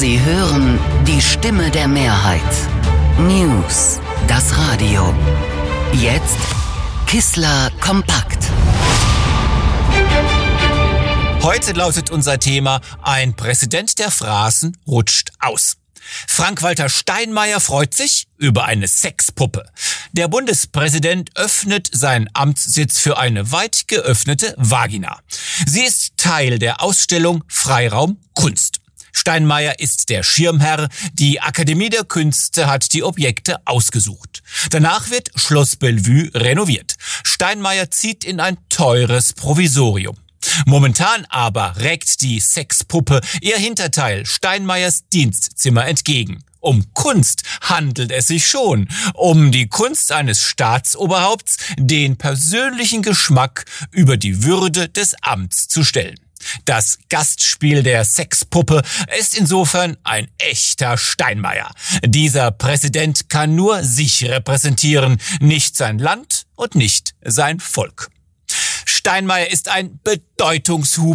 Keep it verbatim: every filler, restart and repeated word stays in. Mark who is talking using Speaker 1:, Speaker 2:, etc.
Speaker 1: Sie hören die Stimme der Mehrheit. News, das Radio. Jetzt Kissler kompakt.
Speaker 2: Heute lautet unser Thema: Ein Präsident der Phrasen rutscht aus. Frank-Walter Steinmeier freut sich über eine Sexpuppe. Der Bundespräsident öffnet seinen Amtssitz für eine weit geöffnete Vagina. Sie ist Teil der Ausstellung Freiraum Kunst. Steinmeier ist der Schirmherr. Die Akademie der Künste hat die Objekte ausgesucht. Danach wird Schloss Bellevue renoviert. Steinmeier zieht in ein teures Provisorium. Momentan aber reckt die Sexpuppe ihr Hinterteil Steinmeiers Dienstzimmer entgegen. Um Kunst handelt es sich schon. Um die Kunst eines Staatsoberhaupts, den persönlichen Geschmack über die Würde des Amts zu stellen. Das Gastspiel der Sexpuppe ist insofern ein echter Steinmeier. Dieser Präsident kann nur sich repräsentieren, nicht sein Land und nicht sein Volk. Steinmeier ist ein Bedeutungshuber